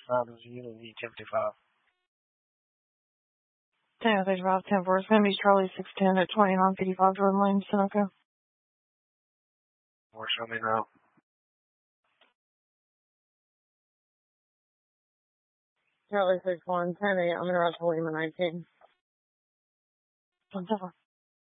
Round is Unity 1055. 1035, 10-4. It's going to be Charlie 610 at 2955 Jordan Lane, Sunoco. Or show me now. Charlie 61, 10-8. I'm going to rush to Lima 19. 10-4.